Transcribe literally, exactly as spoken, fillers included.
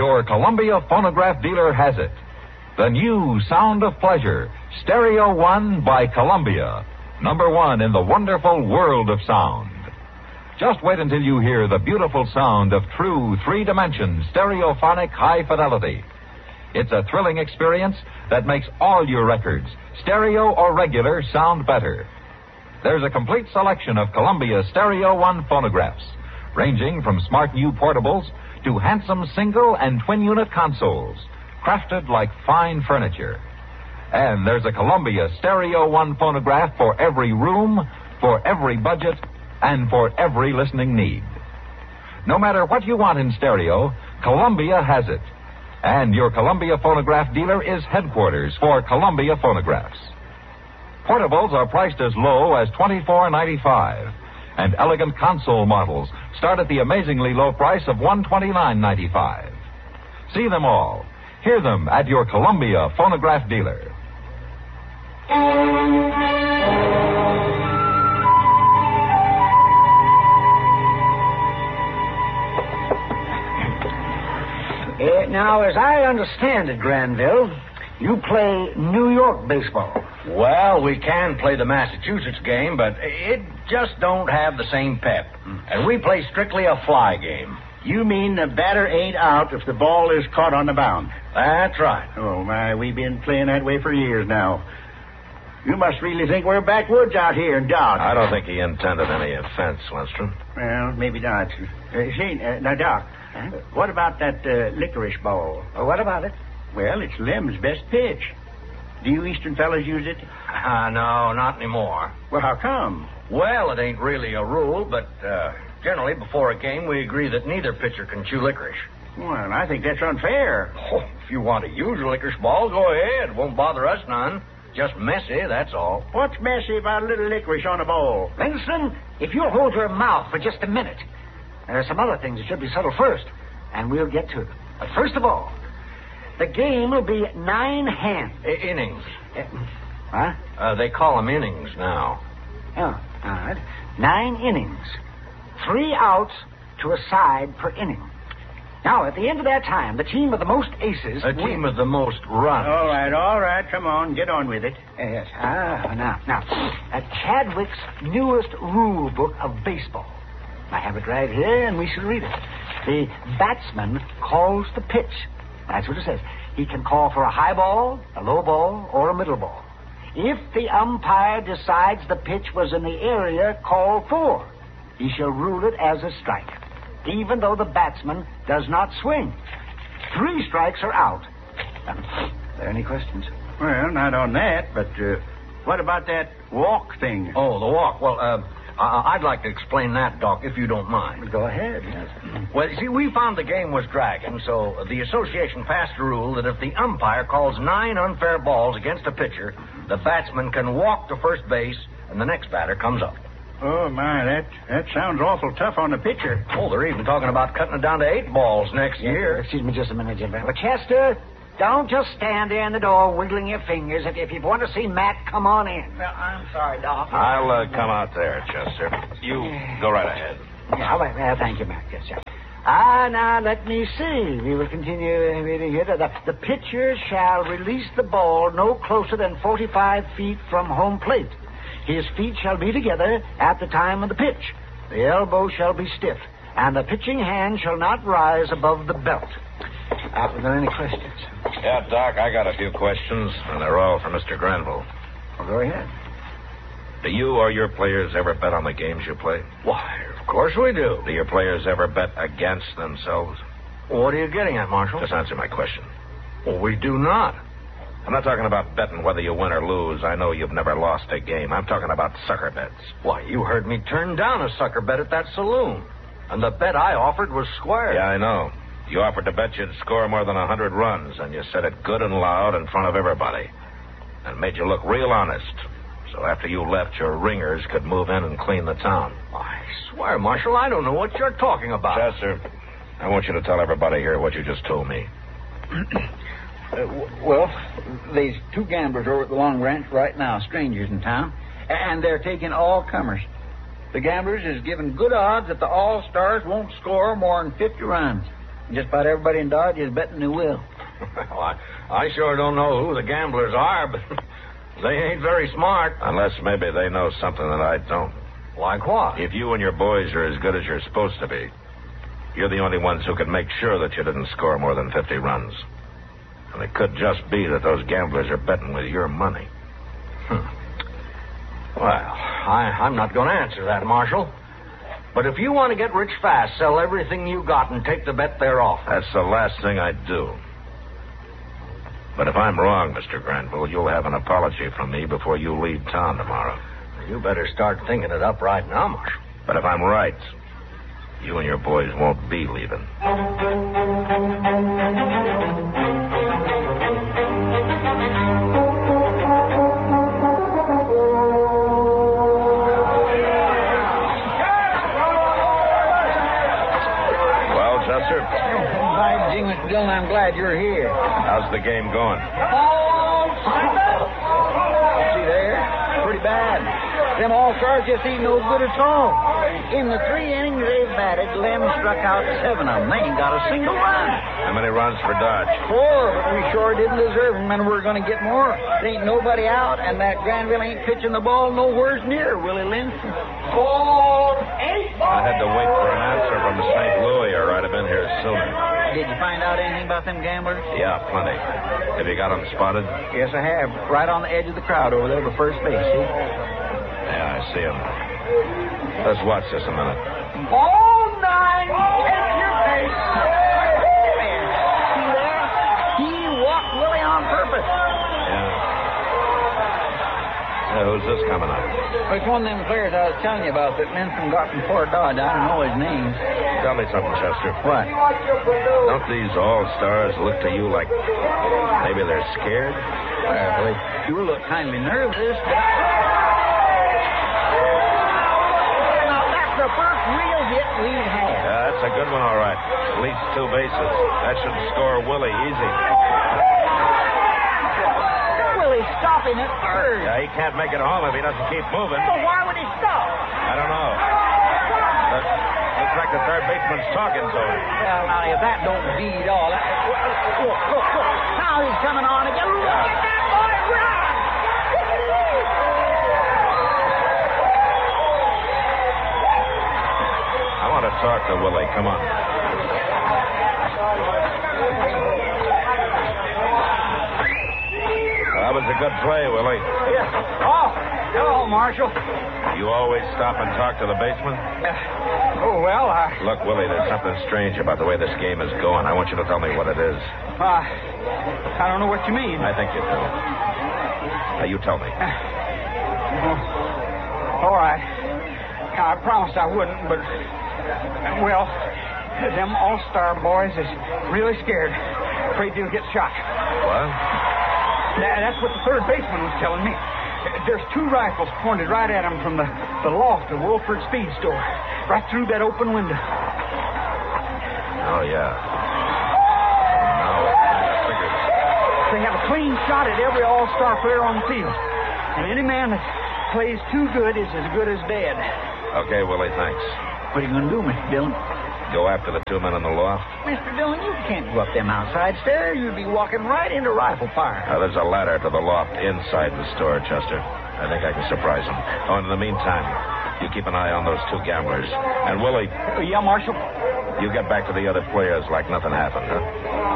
your Columbia phonograph dealer has it. The new Sound of Pleasure, Stereo One by Columbia. Number one in the wonderful world of sound. Just wait until you hear the beautiful sound of true three-dimension stereophonic high fidelity. It's a thrilling experience that makes all your records, stereo or regular, sound better. There's a complete selection of Columbia Stereo One phonographs, ranging from smart new portables to handsome single and twin-unit consoles, crafted like fine furniture. And there's a Columbia Stereo One phonograph for every room, for every budget, and for every listening need. No matter what you want in stereo, Columbia has it. And your Columbia phonograph dealer is headquarters for Columbia phonographs. Portables are priced as low as twenty-four ninety-five, and elegant console models start at the amazingly low price of one hundred twenty-nine ninety-five. See them all. Hear them at your Columbia phonograph dealer. Uh, now, as I understand it, Granville, you play New York baseball. Well, we can play the Massachusetts game, but it just don't have the same pep. And we play strictly a fly game. You mean the batter ain't out if the ball is caught on the mound? That's right. Oh, my, we've been playing that way for years now. You must really think we're backwoods out here in Dodge. I don't think he intended any offense, Lindstrom. Well, maybe not. Uh, say, uh, now, Doc, huh? What about that uh, licorice ball? Uh, what about it? Well, it's Lem's best pitch. Do you Eastern fellas use it? Uh, no, not anymore. Well, how come? Well, it ain't really a rule, but uh, generally before a game we agree that neither pitcher can chew licorice. Well, I think that's unfair. Oh, if you want to use a licorice ball, go ahead. Won't bother us none. Just messy, that's all. What's messy about a little licorice on a ball? Winston, if you'll hold your mouth for just a minute. There are some other things that should be settled first, and we'll get to them. But first of all, the game will be nine hands. I- innings. Uh, huh? Uh, they call them innings now. Oh, all right. Nine innings. Three outs to a side per inning. Now, at the end of that time, the team with the most aces... A team with the most runs. All right, all right. Come on, get on with it. Yes. Ah, now, now, at Chadwick's newest rule book of baseball. I have it right here, and we shall read it. The batsman calls the pitch. That's what it says. He can call for a high ball, a low ball, or a middle ball. If the umpire decides the pitch was in the area called for, he shall rule it as a strike, even though the batsman does not swing. Three strikes are out. Um, are there any questions? Well, not on that, but uh, what about that walk thing? Oh, the walk. Well, uh, I- I'd like to explain that, Doc, if you don't mind. Go ahead, yes. Well, you see, we found the game was dragging, so the association passed a rule that if the umpire calls nine unfair balls against a pitcher, the batsman can walk to first base, and the next batter comes up. Oh, my, that that sounds awful tough on the pitcher. Oh, they're even talking about cutting it down to eight balls next year. Excuse me just a minute, Jim. Well, Chester, don't just stand there in the door wiggling your fingers. If, if you want to see Matt, come on in. Well, I'm sorry, Doc. I'll uh, come out there, Chester. You go right ahead. Yeah, well, well, thank you, Matt. Yes, sir. Ah, now, let me see. We will continue reading here. The, the pitcher shall release the ball no closer than forty-five feet from home plate. His feet shall be together at the time of the pitch. The elbow shall be stiff, and the pitching hand shall not rise above the belt. Uh, are there any questions? Yeah, Doc, I got a few questions, and they're all for Mister Granville. Well, go ahead. Do you or your players ever bet on the games you play? Why, of course we do. Do your players ever bet against themselves? What are you getting at, Marshal? Just answer my question. Well, we do not. I'm not talking about betting whether you win or lose. I know you've never lost a game. I'm talking about sucker bets. Why, you heard me turn down a sucker bet at that saloon. And the bet I offered was square. Yeah, I know. You offered to bet you'd score more than a hundred runs, and you said it good and loud in front of everybody. And made you look real honest. So after you left, your ringers could move in and clean the town. I swear, Marshal, I don't know what you're talking about. Chester, I want you to tell everybody here what you just told me. Uh, w- well, there's two gamblers over at the Long Ranch right now, strangers in town, and they're taking all comers. The gamblers is giving good odds that the All-Stars won't score more than fifty runs. Just about everybody in Dodge is betting they will. Well, I, I sure don't know who the gamblers are, but they ain't very smart. Unless maybe they know something that I don't. Like what? If you and your boys are as good as you're supposed to be, you're the only ones who can make sure that you didn't score more than fifty runs. And it could just be that those gamblers are betting with your money. Hmm. Well, I, I'm not going to answer that, Marshal. But if you want to get rich fast, sell everything you got and take the bet they're off. That's the last thing I'd do. But if I'm wrong, Mister Granville, you'll have an apology from me before you leave town tomorrow. You better start thinking it up right now, Marshal. But if I'm right, you and your boys won't be leaving. Well, Chester? By Jing, Mister Dillon, I'm glad you're here. How's the game going? See there? Pretty bad. Them all-stars just ain't no good at all. In the three innings they've batted, Lem struck out seven of them. They ain't got a single run. How many runs for Dodge? Four, but we sure didn't deserve them, and we're going to get more. There ain't nobody out, and that Granville ain't pitching the ball nowheres near Willie Linson. Ball eight. I had to wait for an answer from Saint Louis, or I'd have been here sooner. Did you find out anything about them gamblers? Yeah, plenty. Have you got them spotted? Yes, I have. Right on the edge of the crowd over there by first base, see? Yeah, I see them. Let's watch this a minute. All nine, take your pace. See there? He walked Willie on purpose. Yeah. Yeah, who's this coming up? It's one of them players I was telling you about that Linson got from Fort Dodge. I don't know his name. Tell me something, Chester. What? Don't these all-stars look to you like maybe they're scared? Well, they sure look kindly nervous. Now, that's the first real hit we've had. Yeah, that's a good one, all right. At least two bases. That should score Willie easy. Willie's stopping at third. Yeah, he can't make it home if he doesn't keep moving. Well, why would he stop? I don't know. But looks like the third baseman's talking to him. Well, now, if that don't beat all, that, look, look, look. Now he's coming on again. Look at that boy run! I want to talk to Willie. Come on. That was a good play, Willie. Yeah. Oh, hello, Marshal. You always stop and talk to the baseman? Uh, oh, well, I... Look, Willie, there's something strange about the way this game is going. I want you to tell me what it is. Uh, I don't know what you mean. I think you do. Now, you tell me. Uh, all right. I promised I wouldn't, but... Well, them all-star boys is really scared. Afraid they'll get shot. What? That's what the third baseman was telling me. There's two rifles pointed right at him from the, the loft of Wolford Speed Store. Right through that open window. Oh, yeah. Now it kind of figures. They have a clean shot at every all-star player on the field. And any man that plays too good is as good as dead. Okay, Willie, thanks. What are you going to do, Mister Dillon? Go after the two men in the loft? Mister Dillon, you can't go up them outside stairs. You'd be walking right into rifle fire. Now, there's a ladder to the loft inside the store, Chester. I think I can surprise them. Oh, and in the meantime, you keep an eye on those two gamblers. And, Willie... Uh, yeah, Marshal? You get back to the other players like nothing happened, huh?